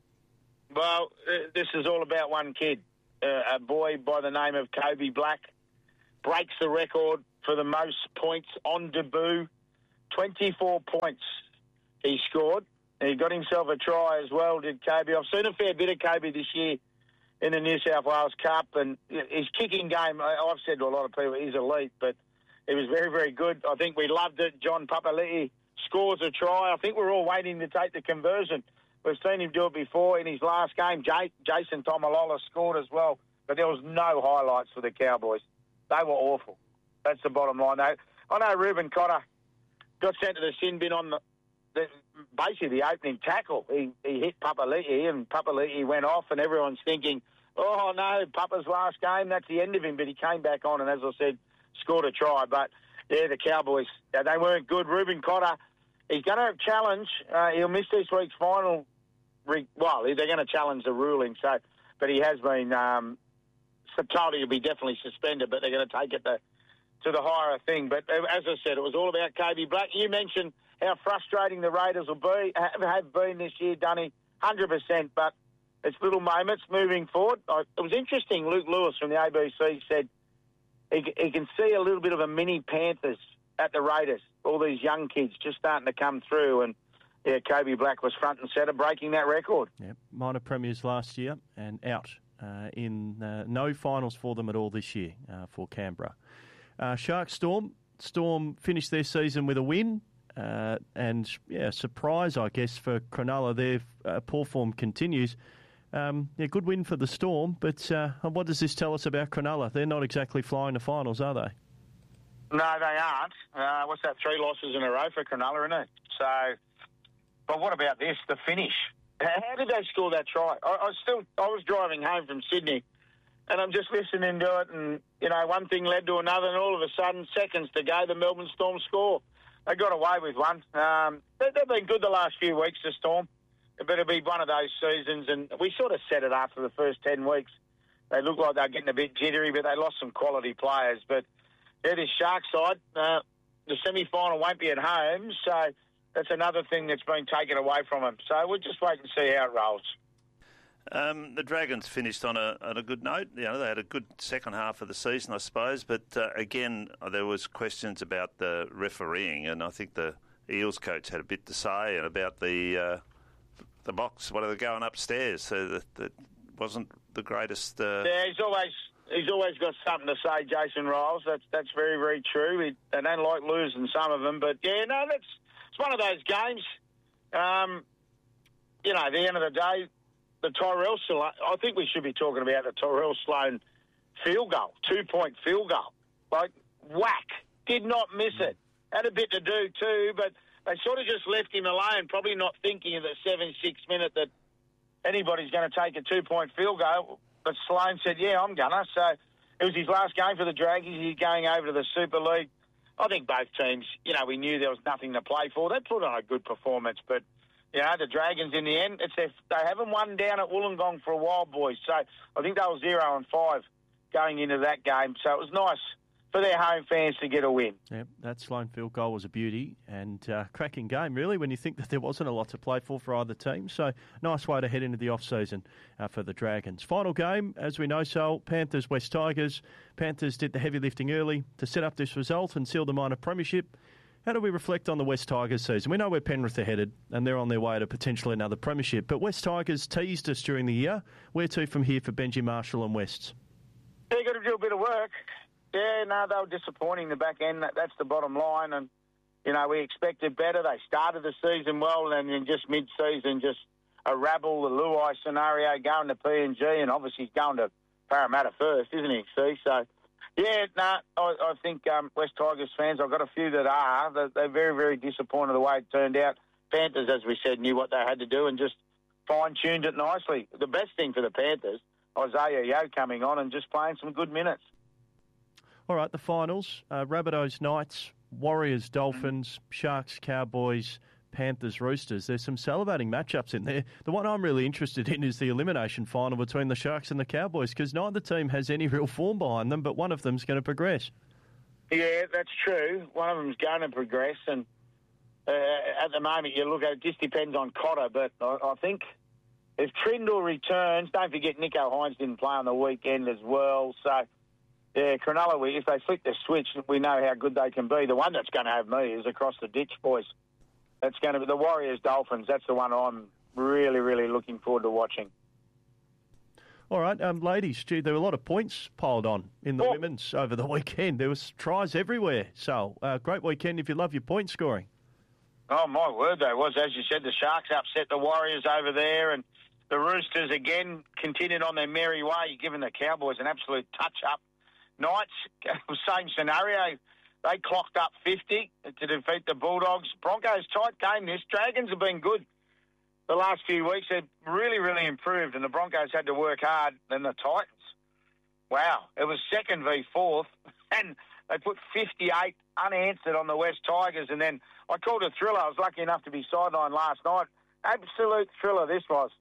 Well, uh, this is all about one kid. Uh, a boy by the name of Kobe Black breaks the record for the most points on debut. twenty-four points he scored. He got himself a try as well, did Kobe. I've seen a fair bit of Kobe this year in the New South Wales Cup, and his kicking game, I've said to a lot of people, he's elite, but it was very, very good. I think we loved it. John Papali'i scores a try. I think we're all waiting to take the conversion. We've seen him do it before in his last game. J- Jason Tomalola scored as well, but there was no highlights for the Cowboys. They were awful. That's the bottom line. I know Reuben Cotter got sent to the sin bin on the, the basically the opening tackle. He, he hit Papali'i, and Papali'i went off, and everyone's thinking, oh, no, Papa's last game, that's the end of him. But he came back on and, as I said, scored a try. But, yeah, the Cowboys, they weren't good. Reuben Cotter, he's going to challenge. Uh, he'll miss this week's final. Re- well, they're going to challenge the ruling. So, but he has been um, told he'll be definitely suspended, but they're going to take it to, to the higher thing. But, as I said, it was all about Kobe Black. You mentioned how frustrating the Raiders will be, have been this year, Dunny, one hundred percent. But it's little moments moving forward. It was interesting. Luke Lewis from the A B C said he, he can see a little bit of a mini Panthers at the Raiders. All these young kids just starting to come through, and yeah, Kobe Black was front and centre, breaking that record. Yeah, minor premiers last year and out uh, in uh, no finals for them at all this year uh, for Canberra. Uh, Sharks Storm Storm finished their season with a win. Uh, and, yeah, surprise, I guess, for Cronulla. Their uh, poor form continues. Um, yeah, good win for the Storm, but uh, what does this tell us about Cronulla? They're not exactly flying to finals, are they? No, they aren't. Uh, what's that, three losses in a row for Cronulla, isn't it? So, but what about this, the finish? How did they score that try? I, I still, I was driving home from Sydney, and I'm just listening to it, and, you know, one thing led to another, and all of a sudden, seconds to go, the Melbourne Storm score. They got away with one. Um, they, they've been good the last few weeks, the Storm. But it'll be one of those seasons, and we sort of said it after the first ten weeks. They looked like they were getting a bit jittery, but they lost some quality players. But yeah, this Shark side, uh, the semi-final won't be at home, so that's another thing that's been taken away from them. So we'll just wait and see how it rolls. Um, the Dragons finished on a on a good note. You know, they had a good second half of the season, I suppose. But uh, again, there was questions about the refereeing, and I think the Eels coach had a bit to say about the uh, the box. What are they going upstairs? So that, that wasn't the greatest. Uh... Yeah, he's always he's always got something to say, Jason Riles. That's that's very very true. He, they don't like losing some of them, but yeah, no, that's it's one of those games. Um, you know, at the end of the day. The Tyrell Sloan, I think we should be talking about the Tyrell Sloan field goal, two-point field goal. Like, whack, did not miss it. Had a bit to do too, but they sort of just left him alone, probably not thinking of the seven six minute that anybody's going to take a two-point field goal. But Sloan said, yeah, I'm going to. So it was his last game for the Dragons. He's going over to the Super League. I think both teams, you know, we knew there was nothing to play for. They put on a good performance, but you know, the Dragons in the end, it's their, they haven't won down at Wollongong for a while, boys. So I think they were zero and five going into that game. So it was nice for their home fans to get a win. Yeah, that Sloan field goal was a beauty and uh, cracking game, really, when you think that there wasn't a lot to play for for either team. So nice way to head into the off-season uh, for the Dragons. Final game, as we know, so Panthers, West Tigers. Panthers did the heavy lifting early to set up this result and seal the minor premiership. How do we reflect on the West Tigers season? We know where Penrith are headed, and they're on their way to potentially another premiership. But West Tigers teased us during the year. Where to from here for Benji Marshall and Wests? They've got to do a bit of work. Yeah, no, they were disappointing the back end. That, that's the bottom line. And, you know, we expected better. They started the season well, and then just mid-season, just a rabble, the Luai scenario, going to P N G, and obviously he's going to Parramatta first, isn't he? See, so... Yeah, no, nah, I, I think um, West Tigers fans, I've got a few that are, they're, they're very, very disappointed the way it turned out. Panthers, as we said, knew what they had to do and just fine-tuned it nicely. The best thing for the Panthers, Isaiah Yeo coming on and just playing some good minutes. All right, the finals, uh, Rabbitohs Knights, Warriors Dolphins, Sharks Cowboys, Panthers Roosters. There's some salivating matchups in there. The one I'm really interested in is the elimination final between the Sharks and the Cowboys, because neither team has any real form behind them, but one of them's going to progress. Yeah, that's true. One of them's going to progress, and uh, at the moment you look at it, just depends on Cotter, but I, I think if Trindle returns, don't forget Nico Hines didn't play on the weekend as well, so yeah, Cronulla, if they flick the switch, we know how good they can be. The one that's going to have me is across the ditch, boys. That's going to be the Warriors-Dolphins. That's the one I'm really, really looking forward to watching. All right, um, ladies, gee, there were a lot of points piled on in the oh. women's over the weekend. There was tries everywhere. So, uh, great weekend if you love your point scoring. Oh, my word, there was. As you said, the Sharks upset the Warriors over there, and the Roosters, again, continued on their merry way, giving the Cowboys an absolute touch-up. Knights, same scenario. They clocked up fifty to defeat the Bulldogs. Broncos, tight game this. Dragons have been good the last few weeks. They've really, really improved, and the Broncos had to work hard than the Titans. Wow. It was second v fourth, and they put fifty-eight unanswered on the West Tigers, and then I called a thriller. I was lucky enough to be sidelined last night. Absolute thriller this was.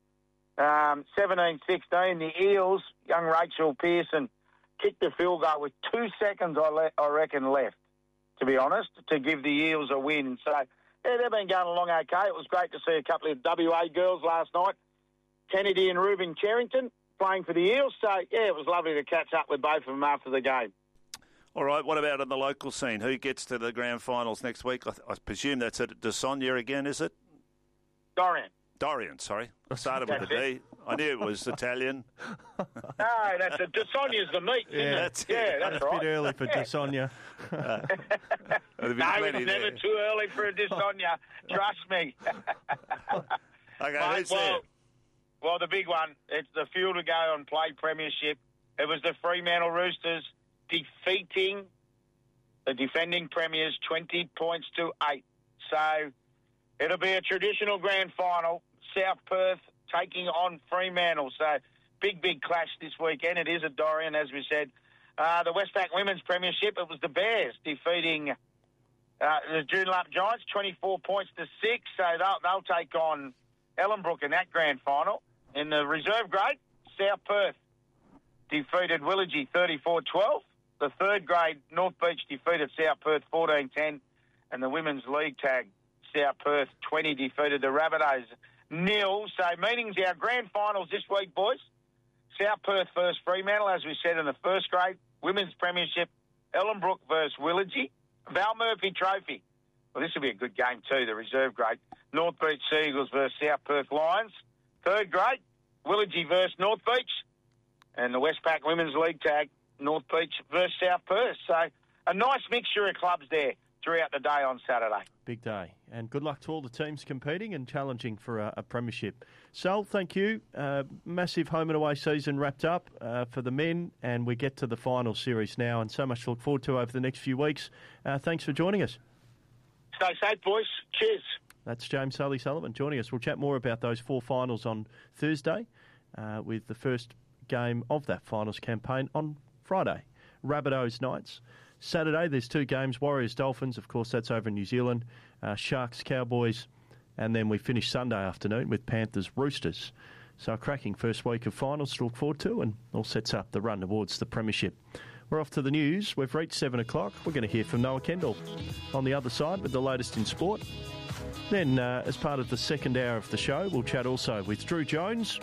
Um, seventeen sixteen, the Eels, young Rachel Pearson, kicked the field goal with two seconds, I, le- I reckon, left, to be honest, to give the Eels a win. So, yeah, they've been going along okay. It was great to see a couple of W A girls last night, Kennedy and Ruben Cherrington, playing for the Eels. So, yeah, it was lovely to catch up with both of them after the game. All right, what about on the local scene? Who gets to the grand finals next week? I, I presume that's at DeSonia again, is it? Dorian. Dorian, sorry. I started with a D. I knew it was Italian. No, that's a DeSonia's the meat, isn't yeah, it? That's yeah, it. that's it's right. a bit early for yeah. DeSonia. uh, no, it's never too early for a DeSonia. Trust me. okay, Mate, who's well, there? well, the big one. It's the Fuel to Go and Play Premiership. It was the Fremantle Roosters defeating the defending premiers twenty points to eight. So it'll be a traditional grand final. South Perth taking on Fremantle. So big, big clash this weekend. It is at Dorian, as we said. Uh, the Westpac Women's Premiership, it was the Bears defeating uh, the Joondalup Giants, twenty-four points to six. So they'll, they'll take on Ellenbrook in that grand final. In the reserve grade, South Perth defeated Willagee thirty-four twelve. The third grade, North Beach defeated South Perth fourteen ten. And the women's league tag, South Perth twenty defeated the Rabbitohs nil. So meanings our grand finals this week, boys. South Perth versus Fremantle, as we said in the first grade. Women's Premiership, Ellenbrook versus Willagee. Val Murphy Trophy. Well, this will be a good game too, the reserve grade. North Beach Seagulls versus South Perth Lions. Third grade, Willagee versus North Beach. And the Westpac Women's League tag, North Beach versus South Perth. So a nice mixture of clubs there throughout the day on Saturday. Big day. And good luck to all the teams competing and challenging for a, a premiership. Sal, thank you. Uh, massive home and away season wrapped up uh, for the men, and we get to the final series now, and so much to look forward to over the next few weeks. Uh, thanks for joining us. Stay safe, boys. Cheers. That's James Sully Sullivan joining us. We'll chat more about those four finals on Thursday uh, with the first game of that finals campaign on Friday. Rabbitohs Knights. Saturday, there's two games, Warriors, Dolphins, of course, that's over in New Zealand, uh, Sharks, Cowboys, and then we finish Sunday afternoon with Panthers, Roosters. So a cracking first week of finals to look forward to, and all sets up the run towards the premiership. We're off to the news. We've reached seven o'clock. We're going to hear from Noah Kendall on the other side with the latest in sport. Then, uh, as part of the second hour of the show, we'll chat also with Drew Jones,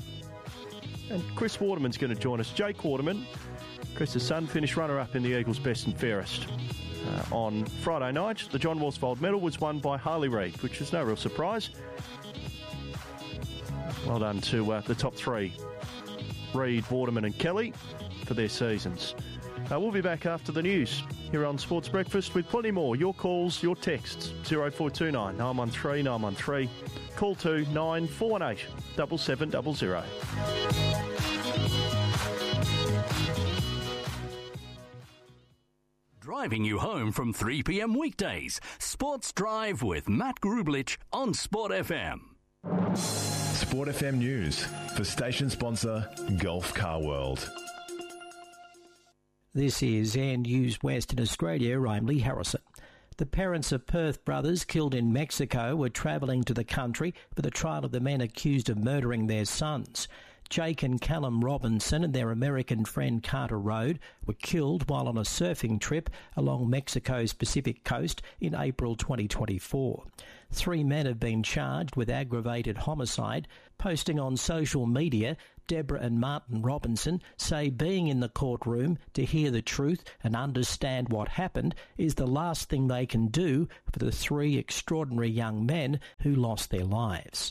and Chris Waterman's going to join us. Jake Waterman, Chris's son, finished runner-up in the Eagles' Best and Fairest. Uh, on Friday night, the John Worsfold medal was won by Harley Reid, which is no real surprise. Well done to uh, the top three, Reid, Waterman and Kelly, for their seasons. Uh, we'll be back after the news here on Sports Breakfast with plenty more. Your calls, your texts, oh four two nine, nine one three, nine one three. Call to nine four one eight, seven seven zero zero. Driving you home from three p.m. weekdays. Sports Drive with Matt Grublich on Sport F M. Sport F M News for station sponsor Gulf Car World. This is Air News Western Australia. I'm Lee Harrison. The parents of Perth brothers killed in Mexico were travelling to the country for the trial of the men accused of murdering their sons. Jake and Callum Robinson and their American friend Carter Road were killed while on a surfing trip along Mexico's Pacific coast in April twenty twenty-four. Three men have been charged with aggravated homicide. Posting on social media, Deborah and Martin Robinson say being in the courtroom to hear the truth and understand what happened is the last thing they can do for the three extraordinary young men who lost their lives.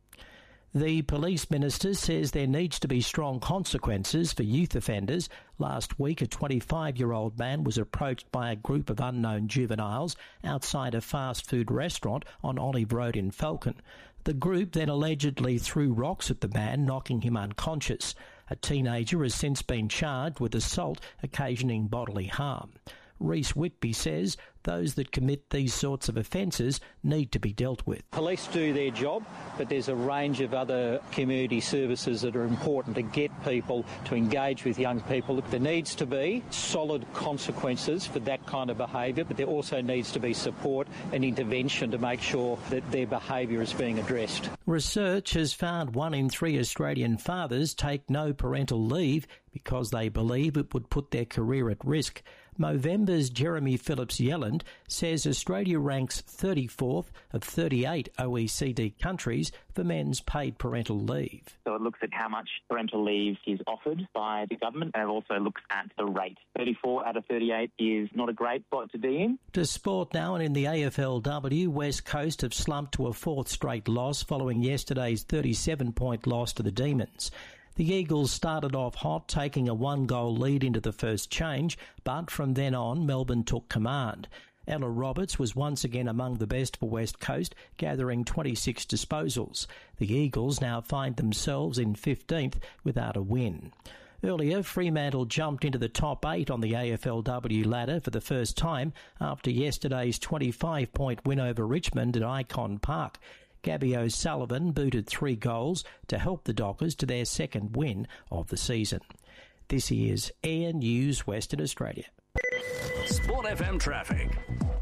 The police minister says there needs to be strong consequences for youth offenders. Last week, a twenty-five-year-old man was approached by a group of unknown juveniles outside a fast food restaurant on Olive Road in Falcon. The group then allegedly threw rocks at the man, knocking him unconscious. A teenager has since been charged with assault occasioning bodily harm. Reece Whitby says those that commit these sorts of offences need to be dealt with. Police do their job, but there's a range of other community services that are important to get people to engage with young people. There needs to be solid consequences for that kind of behaviour, but there also needs to be support and intervention to make sure that their behaviour is being addressed. Research has found one in three Australian fathers take no parental leave because they believe it would put their career at risk. Movember's Jeremy Phillips-Yelland says Australia ranks thirty-fourth of thirty-eight O E C D countries for men's paid parental leave. So it looks at how much parental leave is offered by the government, and it also looks at the rate. thirty-four out of thirty-eight is not a great spot to be in. To sport now, and in the A F L W, West Coast have slumped to a fourth straight loss following yesterday's thirty-seven point loss to the Demons. The Eagles started off hot, taking a one-goal lead into the first change, but from then on, Melbourne took command. Ella Roberts was once again among the best for West Coast, gathering twenty-six disposals. The Eagles now find themselves in fifteenth without a win. Earlier, Fremantle jumped into the top eight on the A F L W ladder for the first time after yesterday's twenty-five point win over Richmond at Icon Park. Gabby O'Sullivan booted three goals to help the Dockers to their second win of the season. This is Air News Western Australia. Sport F M traffic.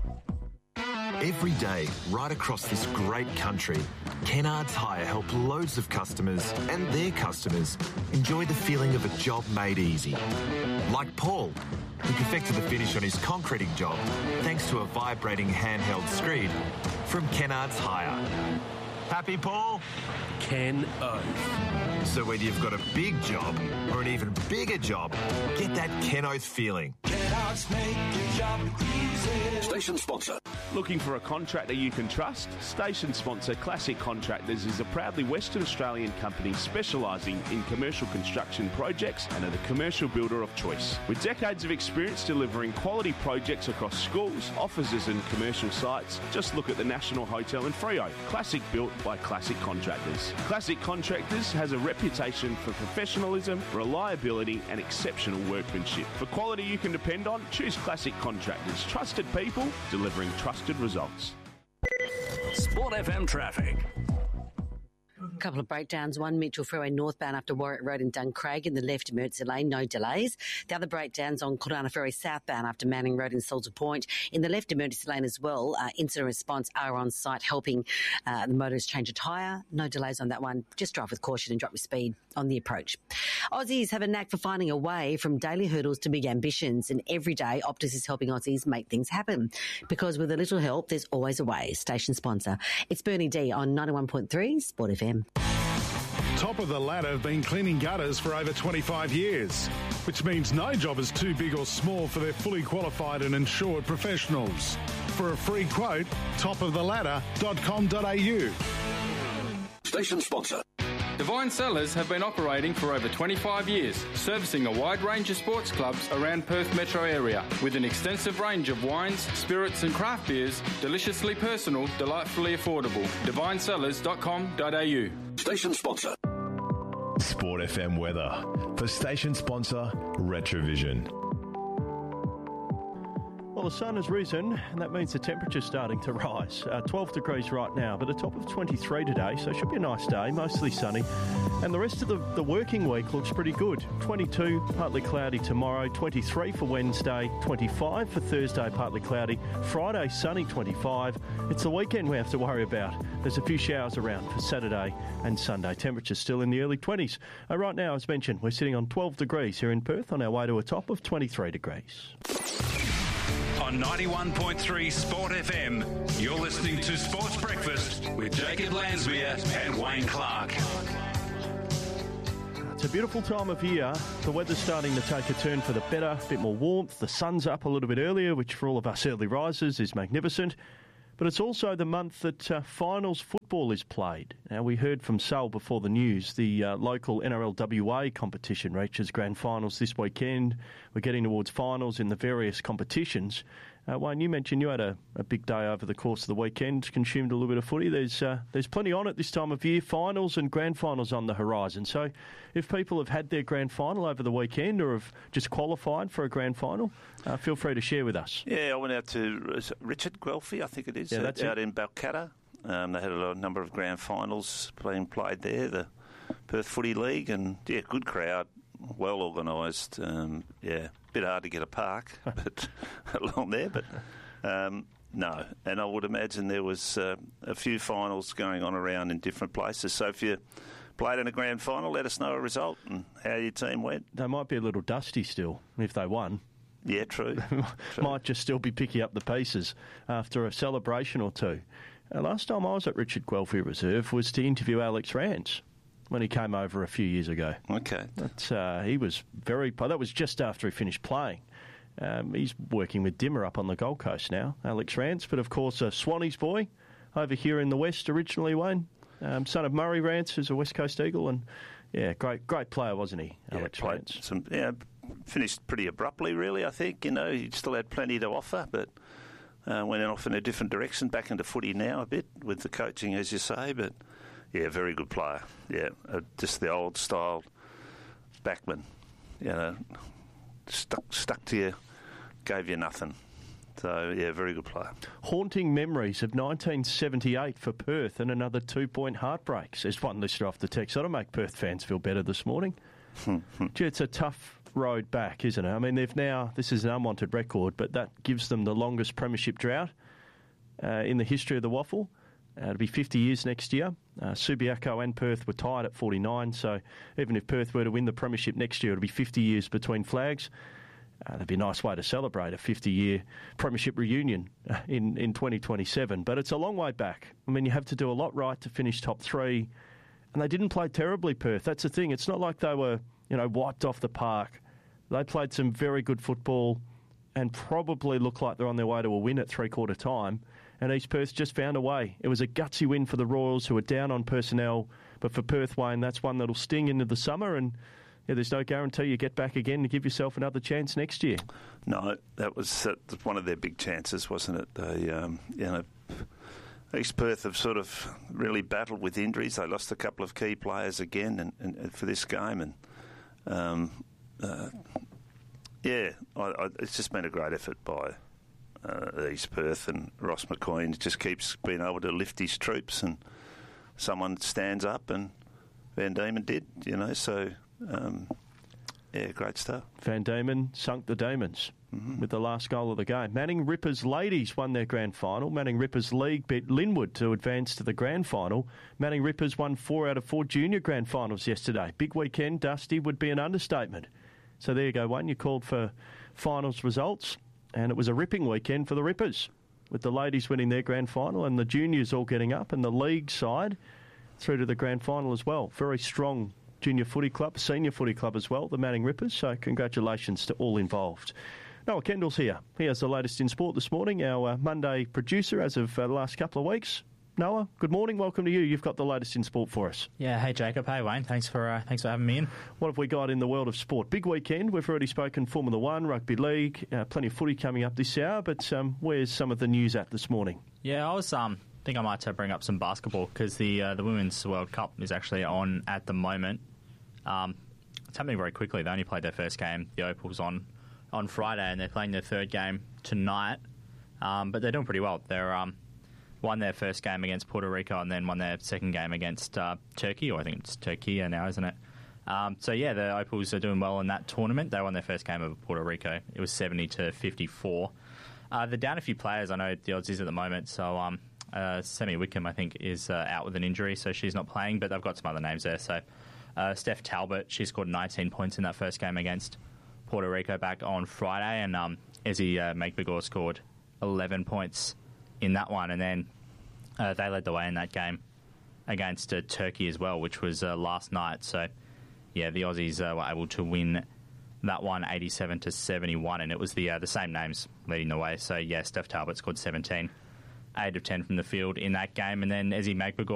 Every day, right across this great country, Kennards Hire help loads of customers and their customers enjoy the feeling of a job made easy. Like Paul, who perfected the finish on his concreting job thanks to a vibrating handheld screed from Kennards Hire. Happy, Paul? Ken Oath. So whether you've got a big job or an even bigger job, get that Ken Oath feeling. Kennards make your job easy. Station sponsor. Looking for a contractor you can trust? Station sponsor Classic Contractors is a proudly Western Australian company specialising in commercial construction projects and are the commercial builder of choice. With decades of experience delivering quality projects across schools, offices and commercial sites, just look at the National Hotel in Freo. Classic built by Classic Contractors. Classic Contractors has a reputation for professionalism, reliability and exceptional workmanship. For quality you can depend on, choose Classic Contractors. Trusted people delivering trusted results. Sport F M traffic. A couple of breakdowns. One, Mitchell Freeway northbound after Warwick Road in Duncraig in the left emergency lane, no delays. The other breakdowns on Cordana Ferry southbound after Manning Road in Salter Point in the left emergency lane as well. Uh, incident response are on site helping uh, the motorists change a tyre. No delays on that one. Just drive with caution and drop your speed on the approach. Aussies have a knack for finding a way from daily hurdles to big ambitions, and every day Optus is helping Aussies make things happen. Because with a little help, there's always a way. Station sponsor. It's Bernie D on ninety-one point three Sport F M. Top of the Ladder have been cleaning gutters for over twenty-five years, which means no job is too big or small for their fully qualified and insured professionals. For a free quote, top of the ladder dot com dot a u. Station sponsor. Divine Cellars have been operating for over twenty-five years, servicing a wide range of sports clubs around Perth metro area, with an extensive range of wines, spirits and craft beers, deliciously personal, delightfully affordable. divine cellars dot com dot a u. Station sponsor. Sport F M weather for station sponsor Retrovision. Well, the sun has risen, and that means the temperature's starting to rise. Uh, twelve degrees right now, but a top of twenty-three today, so it should be a nice day, mostly sunny. And the rest of the, the working week looks pretty good. twenty-two, partly cloudy tomorrow, twenty-three for Wednesday, twenty-five for Thursday, partly cloudy. Friday, sunny, twenty-five. It's the weekend we have to worry about. There's a few showers around for Saturday and Sunday. Temperatures still in the early twenties. Uh, right now, as mentioned, we're sitting on twelve degrees here in Perth, on our way to a top of twenty-three degrees. On ninety-one point three Sport F M, you're listening to Sports Breakfast with Jacob Lansmere and Wayne Clark. It's a beautiful time of year. The weather's starting to take a turn for the better, a bit more warmth. The sun's up a little bit earlier, which for all of us early risers is magnificent. But it's also the month that uh, finals football is played. Now, we heard from Sal before the news. The uh, local N R L W A competition reaches grand finals this weekend. We're getting towards finals in the various competitions. Uh, Wayne, you mentioned you had a, a big day over the course of the weekend, consumed a little bit of footy. There's uh, there's plenty on at this time of year, finals and grand finals on the horizon. So if people have had their grand final over the weekend or have just qualified for a grand final, uh, feel free to share with us. Yeah, I went out to Richard Guelphy, I think it is, yeah, that's out it. in Balcatta. Um, they had a number of grand finals being played there, the Perth Footy League, and yeah, good crowd, well organised. Um, yeah, a bit hard to get a park but along there, but um, no. And I would imagine there was uh, a few finals going on around in different places. So if you played in a grand final, let us know a result and how your team went. They might be a little dusty still if they won. Yeah, true. true. Might just still be picking up the pieces after a celebration or two. Uh, last time I was at Richard Guelphy Reserve was to interview Alex Rance when he came over a few years ago. Okay. That's, uh, he was very... That was just after he finished playing. Um, he's working with Dimmer up on the Gold Coast now, Alex Rance, but of course a Swannies boy over here in the West originally, Wayne. Um, son of Murray Rance, who's a West Coast Eagle, and yeah, great great player, wasn't he, Alex yeah, Rance? Some, yeah, finished pretty abruptly, really, I think. You know, he still had plenty to offer, but uh, went off in a different direction, back into footy now a bit with the coaching, as you say, but yeah, very good player. Yeah, uh, just the old style backman. You know, stuck stuck to you, gave you nothing. So, yeah, very good player. Haunting memories of nineteen seventy-eight for Perth and another two-point heartbreak, says one listener off the text. That'll make Perth fans feel better this morning. Gee, it's a tough road back, isn't it? I mean, they've now, this is an unwanted record, but that gives them the longest premiership drought uh, in the history of the Waffle. Uh, it'll be fifty years next year. Uh, Subiaco and Perth were tied at forty-nine, so even if Perth were to win the premiership next year, it'll be fifty years between flags. Uh, that'd be a nice way to celebrate a fifty-year premiership reunion in, in twenty twenty-seven. But it's a long way back. I mean, you have to do a lot right to finish top three. And they didn't play terribly, Perth. That's the thing. It's not like they were, you know, wiped off the park. They played some very good football and probably look like they're on their way to a win at three-quarter time. And East Perth just found a way. It was a gutsy win for the Royals, who are down on personnel. But for Perth, Wayne, that's one that'll sting into the summer. And yeah, there's no guarantee you get back again to give yourself another chance next year. No, that was uh, one of their big chances, wasn't it? They, um, you know, East Perth have sort of really battled with injuries. They lost a couple of key players again and, and for this game. And, um, uh, yeah, I, I, it's just been a great effort by uh, East Perth, and Ross McCoy just keeps being able to lift his troops, and someone stands up, and Van Diemen did, you know, so... Um, yeah, great stuff. Van Diemen sunk the Demons mm-hmm. with the last goal of the game. Manning Rippers ladies won their grand final. Manning Rippers League beat Linwood to advance to the grand final. Manning Rippers won four out of four junior grand finals yesterday. Big weekend, Dusty, would be an understatement. So there you go, Wayne. You called for finals results, and it was a ripping weekend for the Rippers, with the ladies winning their grand final and the juniors all getting up, and the league side through to the grand final as well. Very strong junior footy club, senior footy club as well, the Manning Rippers, so congratulations to all involved. Noah Kendall's here. He has the latest in sport this morning, our uh, Monday producer as of uh, the last couple of weeks. Noah, good morning, welcome to you. You've got the latest in sport for us. Yeah, hey Jacob, hey Wayne, thanks for uh, thanks for having me in. What have we got in the world of sport? Big weekend, we've already spoken Formula One, Rugby League, uh, plenty of footy coming up this hour, but um, where's some of the news at this morning? Yeah, I was... um. I think I might uh, bring up some basketball because the uh, the Women's World Cup is actually on at the moment. Um, it's happening very quickly. They only played their first game. The Opal's on on Friday, and they're playing their third game tonight. Um, but they're doing pretty well. They're um, won their first game against Puerto Rico and then won their second game against uh, Turkey, or I think it's Turkey now, isn't it? Um, so, yeah, the Opals are doing well in that tournament. They won their first game over Puerto Rico. It was seventy to fifty-four. Uh, they're down a few players. I know the Aussies at the moment. So, um, uh, Semi Wickham, I think, is uh, out with an injury, so she's not playing. But they've got some other names there. So, uh, Steph Talbot, she scored nineteen points in that first game against Puerto Rico back on Friday. And um, Ezzy uh, Magbegor scored eleven points in that one. And then uh, they led the way in that game against uh, Turkey as well, which was uh, last night. So, yeah, the Aussies uh, were able to win that one eighty-seven to seventy-one, and it was the uh, the same names leading the way. So, yeah, Steph Talbot scored seventeen, eight of ten from the field in that game, and then Ezzy Magbegor